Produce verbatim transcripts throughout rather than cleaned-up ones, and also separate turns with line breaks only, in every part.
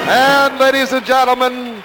And ladies and gentlemen,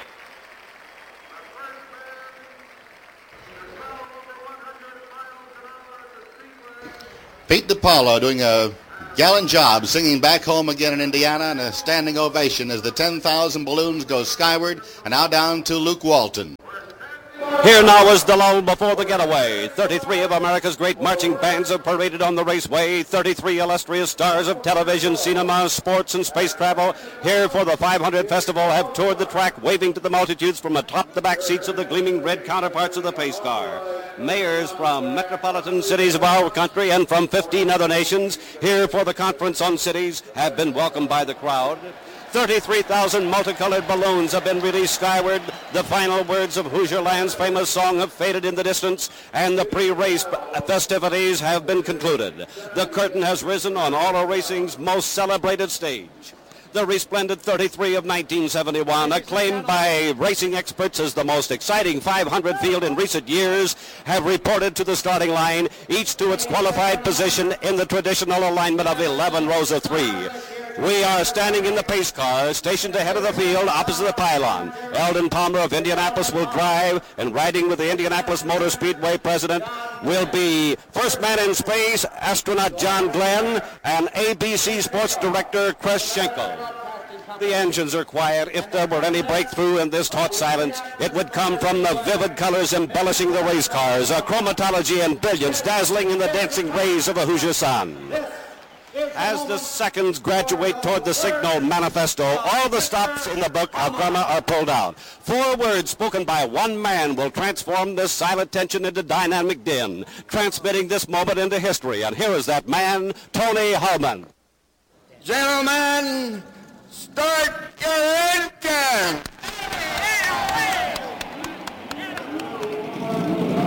Pete DiPaolo doing a gallant job singing Back Home Again in Indiana, and a standing ovation as the ten thousand balloons go skyward, and now down to Luke Walton.
Here now is the lull before the getaway. thirty-three of America's great marching bands have paraded on the raceway. thirty-three illustrious stars of television, cinema, sports, and space travel here for the five hundred Festival have toured the track, waving to the multitudes from atop the back seats of the gleaming red counterparts of the pace car. Mayors from metropolitan cities of our country and from fifteen other nations here for the Conference on Cities have been welcomed by the crowd. thirty-three thousand multicolored balloons have been released skyward. The final words of Hoosier Land's famous song have faded in the distance, and the pre-race festivities have been concluded. The curtain has risen on auto racing's most celebrated stage. The resplendent thirty-three of nineteen seventy-one, acclaimed by racing experts as the most exciting five hundred field in recent years, have reported to the starting line, each to its qualified position in the traditional alignment of eleven rows of three. We are standing in the pace car, stationed ahead of the field, opposite the pylon. Eldon Palmer of Indianapolis will drive, and riding with the Indianapolis Motor Speedway president will be first man in space, astronaut John Glenn, and A B C Sports Director Chris Schenkel. The engines are quiet. If there were any breakthrough in this taut silence, it would come from the vivid colors embellishing the race cars, a chromatology and brilliance dazzling in the dancing rays of a Hoosier sun. As the seconds graduate toward the signal manifesto, all the stops in the book of grammar are pulled out. Four words spoken by one man will transform this silent tension into dynamic din, transmitting this moment into history. And here is that man, Tony Hulman.
Gentlemen, start